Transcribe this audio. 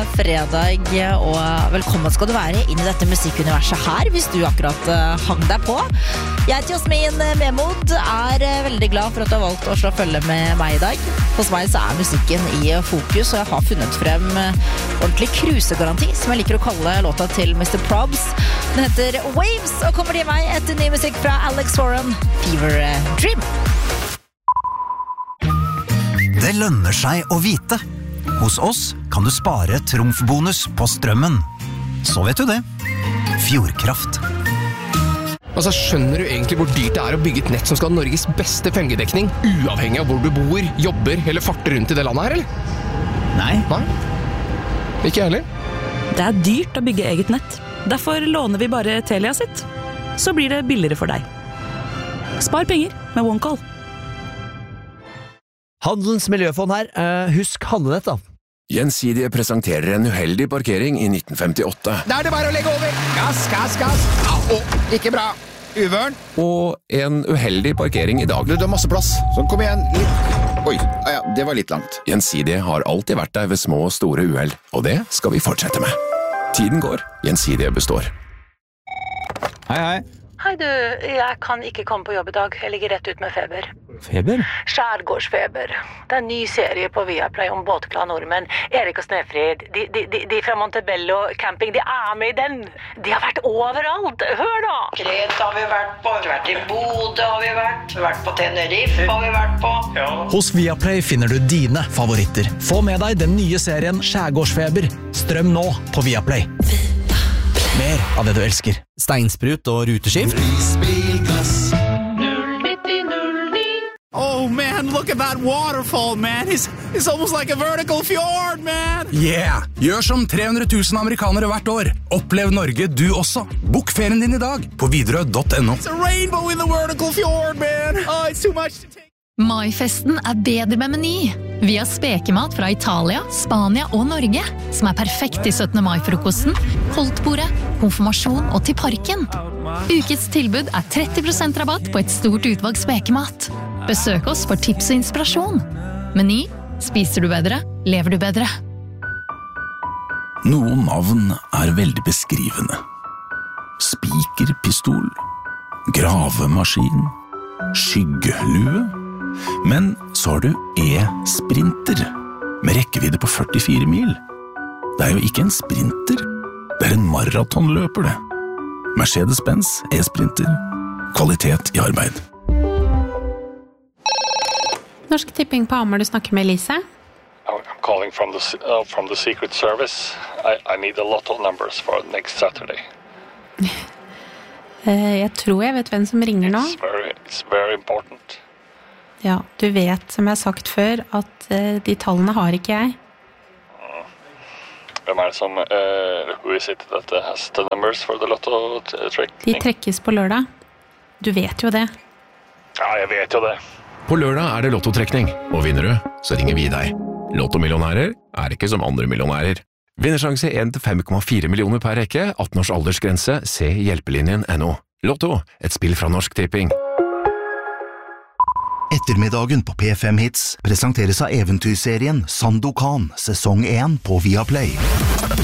fredag, og velkommen skal du være inn I dette musikkuniverset her, hvis du akkurat hang deg på. Jeg heter Jasmin Memod, veldig glad for at du har valgt å slå følge med meg I dag. Hos meg så musikken I fokus, og jeg har funnet frem ordentlig cruisegaranti, som jeg liker å kalle låta til Mr. Probs. Den heter Waves, og kommer til meg etter ny musikk fra Alex Warren, Fever Dream. Det lønner seg å vite. Hos oss kan du spare trumfbonus på strømmen. Så vet du det. Fjordkraft. Altså, skjønner du egentlig hvor dyrt det å bygge et nett som skal ha Norges beste 5G-dekning, uavhengig av hvor du bor, jobber eller farter rundt I det landet her, eller? Nei. Ikke jeg heller. Det dyrt å bygge eget nett. Derfor låner vi bare Telia sitt. Så blir det billigere for deg. Spar penger med OneCall. Handelens miljøfond her. Husk handlenett da. Gjensidige presenterer en uheldig parkering I 1958. Da det bare å legge over. Gass. Ikke bra. Uvørn. Og en uheldig parkering I dag. Du har masse plass, så kom igjen. Oi, ja, det var litt langt. Gjensidige har alltid vært der ved små og store uheld, og det skal vi fortsette med. Tiden går, Gjensidige består. Hei. Hei du, jeg kan ikke komme på jobb I dag. Jeg ligger rett ut med feber. Feber? Skjærgårdsfeber. Det en ny serie på Viaplay om båtglade nordmenn. Erik og Snefrid, de fra Montebello camping, de med I den. De har vært overalt. Hør da! Kreta har vi vært på, vi har vært I Bodø har vi vært på Tenerife har vi vært på. Ja. Hos Viaplay finner du dine favoritter. Få med deg den nye serien Skjærgårdsfeber. Strøm nå på Viaplay. Mer av det du elsker. Steinsprut og ruteskift. Oh man, look at that waterfall, man. It's almost like a vertical fjord, man. Yeah! Gjør som 300 000 amerikanere hvert år. Opplev Norge du også. Bok ferien din I dag på Widerøe.no. It's a rainbow in the vertical fjord, man. Oh, it's too much to take. Maifesten bedre med Meny. Vi har spekemat fra Italia, Spania og Norge, som perfekt til 17. mai-frokosten, koldtbordet, konfirmasjon og til parken. Ukets tilbud 30% rabatt på et stort utvalg spekemat. Besøk oss for tips og inspirasjon. Meny. Spiser du bedre, lever du bedre. Noen navn veldig beskrivende. Spikerpistol, gravemaskin, skyggelue. Men så har du e-sprinter, med rekkevidde på 44 mil. Det jo ikke en sprinter, det en maratonløper det. Mercedes-Benz e-sprinter. Kvalitet I arbeid. Norsk Tipping på Hamar, du snakker med Elise. I'm calling from the Secret Service. I need a lot of numbers for next Saturday. Jeg tror jeg vet hvem som ringer nå. It's very important. Ja, du vet, som jeg har sagt før, at de tallene har ikke jeg. Hvem det som, who is it that has the numbers for the lotto trick? De trekkes på lørdag. Du vet jo det. Ja, jeg vet jo det. På lørdag det lottotrekning, og vinner du, så ringer vi deg. Lottomillionærer ikke som andre millionærer. Vinnersjanse 1-5,4 millioner per rekke, 18 års aldersgrense, se hjelpelinjen.no. Lotto, et spill fra Norsk Tipping. Ettermiddagen på P5 Hits presenteres av eventyrserien Sandokan, sesong 1 på Viaplay.